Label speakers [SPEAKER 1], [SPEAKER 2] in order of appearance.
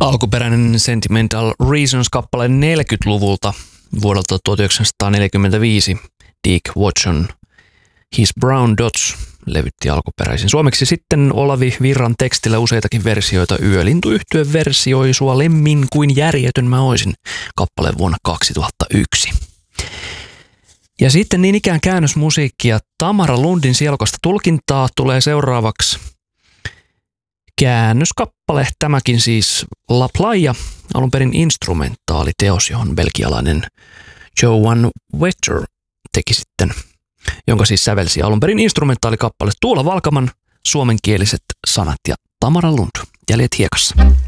[SPEAKER 1] Alkuperäinen Sentimental Reasons-kappale 40-luvulta vuodelta 1945 Dick Watson His Brown Dots levytti alkuperäisin. Suomeksi sitten Olavi Virran tekstillä useitakin versioita. Yölintuyhtye versioi Sua lemmin kuin järjetön mä oisin kappaleen vuonna 2001. Ja sitten niin ikään käännösmusiikkia. Tamara Lundin sielukasta tulkintaa tulee seuraavaksi käännöskappale. Tämäkin siis La Playa, alun perin instrumentaaliteos, johon belgialainen Joan Wetter teki sitten, jonka siis sävelsi alun perin instrumentaalikappale Tuula Valkaman suomenkieliset sanat ja Tamara Lund, Jäljet hiekassa.